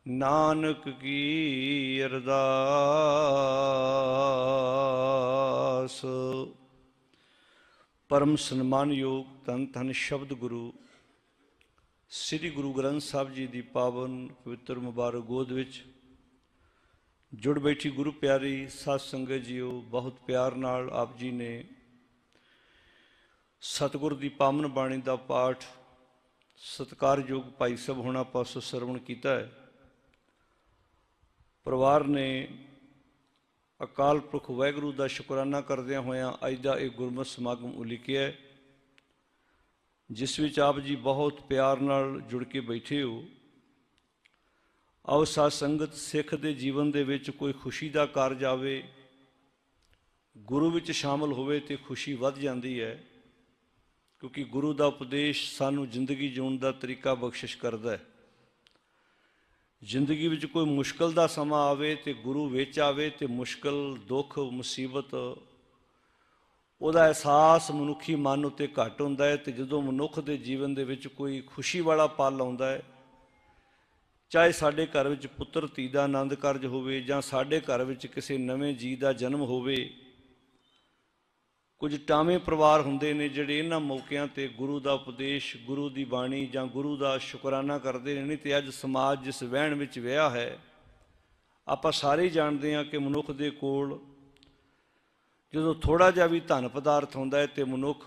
नानक की अरदास। परम सन्मान योग धन धन शब्द गुरु श्री गुरु ग्रंथ साहब जी की पावन पवित्र मुबारक गोद विच जुड़ बैठी गुरु प्यारी साध संगत जीओ, बहुत प्यार नाल आप जी ने सतगुर की पावन बाणी का पाठ सत्कारयोग भाई सब होना पासों सरवण किया है। परिवार ने अकाल पुरख वाहगुरू का शुकराना करदियां होया अज का एक गुरमत समागम उलीकिया है, जिस विच आप जी बहुत प्यार नाल जुड़ के बैठे हो। आओ साध संगत सिख के जीवन दे विच कोई खुशी का कारज आवे, गुरु विच शामिल होवे ते खुशी वध जांदी है, क्योंकि गुरु का उपदेश सानू जिंदगी जीउण का तरीका बख्शिश करता है। जिंदगी विच कोई मुश्किल का समा आवे तो गुरु विच आवे तो मुश्किल दुख मुसीबत उहदा एहसास मनुखी मन उत्ते घट हुंदा है। तो जदों मनुख के जीवन दे विच कोई खुशी वाला पल आउंदा है, चाहे साडे घर विच पुत्र धी दा आनंद कारज होवे जां साडे घर विच किसी नवें जी का जन्म होवे, कुछ टावें परिवार हुंदे ने जिहड़े इन्हां मौकिआं ते गुरु का उपदेश गुरु की बाणी जां गुरु का शुकराना करते हैं। नहीं तो अज समाज जिस वहण विच विहा है, आपां सारे ही जानते हैं कि मनुख दे कोल जदों थोड़ा जिहा भी धन पदार्थ हुंदा है तो मनुख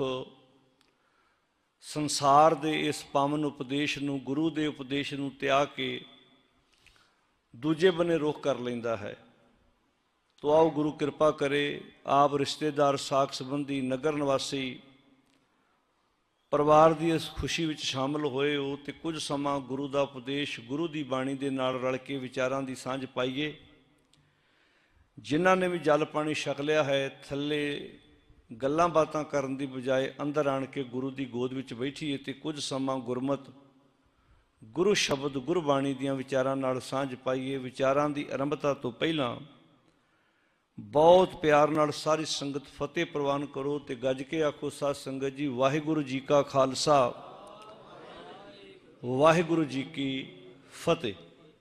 संसार दे इस पावन उपदेश नूं गुरु दे उपदेश नूं त्याग के दूजे बने रुख कर लैंदा है। तो आओ गुरु कृपा करे, आप रिश्तेदार साख संबंधी नगर निवासी परिवार की इस खुशी में शामिल होए हो तो कुछ समा गुरु का उपदेश गुरु की बाणी के नाल रल के विचारों की सांझ पाइए। जिन्होंने भी जल पानी छक लिया है, थले गल्लां बातां करन दी बजाय अंदर आण के गुरु की गोद विच बैठीए ते कुछ समा गुरमत गुरु शब्द गुरबाणी दीआं विचारां नाल सांझ पाइए। विचारां दी आरंभता तो पहला बहुत प्यार नाल सारी संगत फतेह प्रवान करो ते गज के आखो साध संगत जी वाहिगुरू जी का खालसा वाहिगुरू जी की फतेह।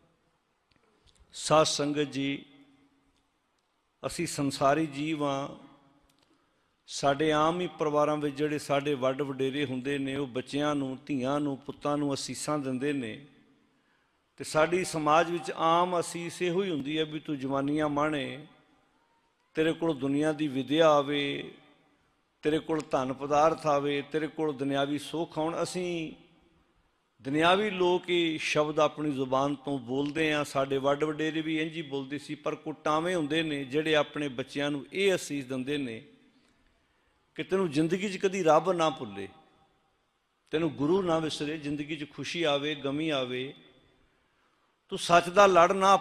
साध संगत जी, असी संसारी जीव हाँ, साडे आम ही परिवारां विच जिहड़े साडे वड्ड वडेरे हुंदे ने वो बच्चिआं नूं धीआं नूं पुत्तां नूं असीसां दिंदे ने ते साडी समाज विच आम असीस इहो ही हुंदी है भी तूं जवानियां माणे, तेरे कोल दुनिया की विद्या आवे, तेरे कोल धन पदार्थ आवे, तेरे कोल दुनियावी सुख आउण। असी दुनियावी लोग ही शब्द अपनी जुबान तो बोलते हैं, साडे वड्ड वडेरे भी इंज ही बोलते सी, पर कुछ टावें हुंदे ने जिहड़े अपने बच्चिआं नूं इह असीस दिंदे ने कि तैनूं जिंदगी च कदी रब ना भुल्ले, तैनूं गुरु ना विसरे, जिंदगी च खुशी आवे गमी आवे, तू सच दा लड़ ना